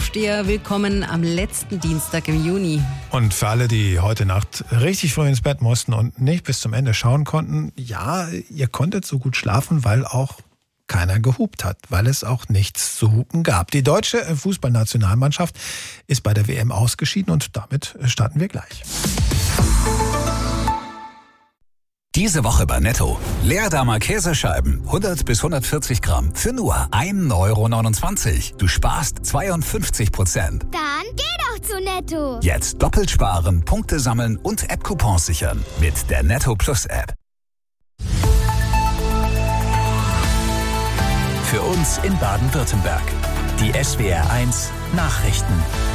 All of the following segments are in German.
Frühaufsteher, willkommen am letzten Dienstag im Juni. Und für alle, die heute Nacht richtig früh ins Bett mussten und nicht bis zum Ende schauen konnten, ja, ihr konntet so gut schlafen, weil auch keiner gehupt hat, weil es auch nichts zu hupen gab. Die deutsche Fußballnationalmannschaft ist bei der WM ausgeschieden und damit starten wir gleich. Diese Woche bei Netto. Leerdammer Käsescheiben, 100 bis 140 Gramm, für nur 1,29 €. Du sparst 52%. Dann geh doch zu Netto. Jetzt doppelt sparen, Punkte sammeln und App-Coupons sichern mit der Netto Plus App. Für uns in Baden-Württemberg. Die SWR1 Nachrichten.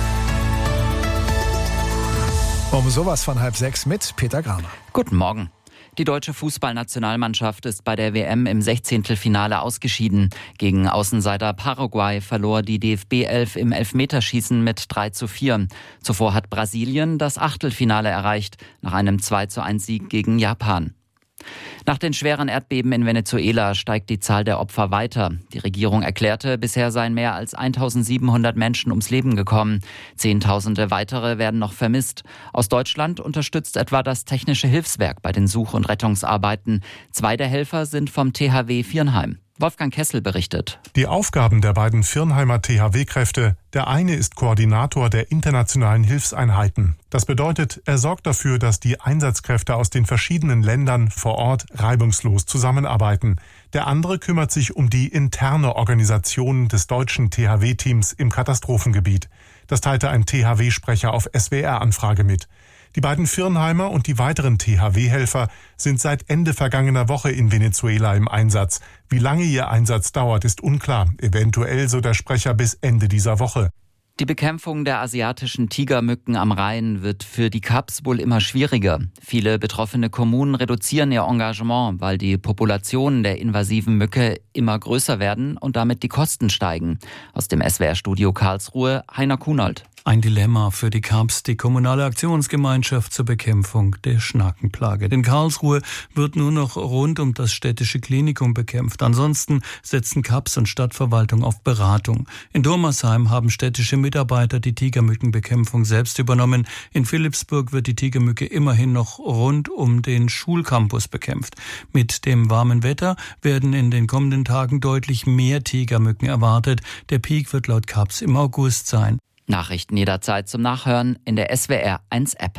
Um sowas von 5:30 mit Peter Gramer. Guten Morgen. Die deutsche Fußballnationalmannschaft ist bei der WM im 16. ausgeschieden. Gegen Außenseiter Paraguay verlor die DFB-11 im Elfmeterschießen mit 3:4. Zuvor hat Brasilien das Achtelfinale erreicht, nach einem 2:1 Sieg gegen Japan. Nach den schweren Erdbeben in Venezuela steigt die Zahl der Opfer weiter. Die Regierung erklärte, bisher seien mehr als 1700 Menschen ums Leben gekommen. Zehntausende weitere werden noch vermisst. Aus Deutschland unterstützt etwa das Technische Hilfswerk bei den Such- und Rettungsarbeiten. 2 der Helfer sind vom THW Viernheim. Wolfgang Kessel berichtet. Die Aufgaben der beiden Viernheimer THW-Kräfte: der eine ist Koordinator der internationalen Hilfseinheiten. Das bedeutet, er sorgt dafür, dass die Einsatzkräfte aus den verschiedenen Ländern vor Ort reibungslos zusammenarbeiten. Der andere kümmert sich um die interne Organisation des deutschen THW-Teams im Katastrophengebiet. Das teilte ein THW-Sprecher auf SWR-Anfrage mit. Die beiden Viernheimer und die weiteren THW-Helfer sind seit Ende vergangener Woche in Venezuela im Einsatz. Wie lange ihr Einsatz dauert, ist unklar. Eventuell, so der Sprecher, bis Ende dieser Woche. Die Bekämpfung der asiatischen Tigermücken am Rhein wird für die CAPS wohl immer schwieriger. Viele betroffene Kommunen reduzieren ihr Engagement, weil die Populationen der invasiven Mücke immer größer werden und damit die Kosten steigen. Aus dem SWR-Studio Karlsruhe, Heiner Kunold. Ein Dilemma für die CAPS, die kommunale Aktionsgemeinschaft zur Bekämpfung der Schnakenplage. In Karlsruhe wird nur noch rund um das städtische Klinikum bekämpft. Ansonsten setzen CAPS und Stadtverwaltung auf Beratung. In Dormersheim haben städtische Mitarbeiter die Tigermückenbekämpfung selbst übernommen. In Philippsburg wird die Tigermücke immerhin noch rund um den Schulcampus bekämpft. Mit dem warmen Wetter werden in den kommenden Tagen deutlich mehr Tigermücken erwartet. Der Peak wird laut CAPS im August sein. Nachrichten jederzeit zum Nachhören in der SWR1 App.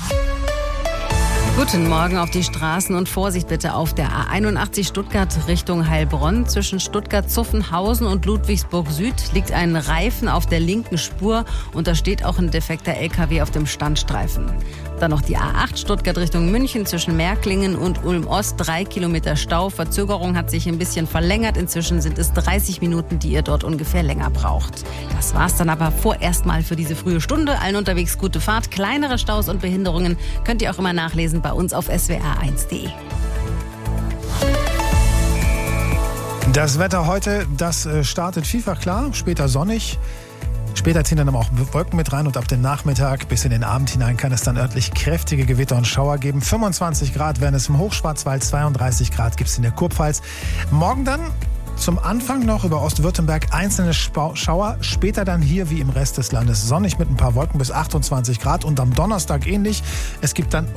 Guten Morgen auf die Straßen und Vorsicht bitte auf der A81 Stuttgart Richtung Heilbronn. Zwischen Stuttgart-Zuffenhausen und Ludwigsburg Süd liegt ein Reifen auf der linken Spur und da steht auch ein defekter LKW auf dem Standstreifen. Dann noch die A8 Stuttgart Richtung München zwischen Märklingen und Ulm-Ost. 3 Kilometer Stau. Verzögerung hat sich ein bisschen verlängert. Inzwischen sind es 30 Minuten, die ihr dort ungefähr länger braucht. Das war's dann aber vorerst mal für diese frühe Stunde. Allen unterwegs gute Fahrt. Kleinere Staus und Behinderungen könnt ihr auch immer nachlesen bei uns auf swr1.de. Das Wetter heute, das startet vielfach klar, später sonnig. Später ziehen dann aber auch Wolken mit rein und ab dem Nachmittag bis in den Abend hinein kann es dann örtlich kräftige Gewitter und Schauer geben. 25 Grad werden es im Hochschwarzwald, 32 Grad gibt es in der Kurpfalz. Morgen dann zum Anfang noch über Ostwürttemberg einzelne Schauer, später dann hier wie im Rest des Landes sonnig mit ein paar Wolken bis 28 Grad und am Donnerstag ähnlich. Es gibt dann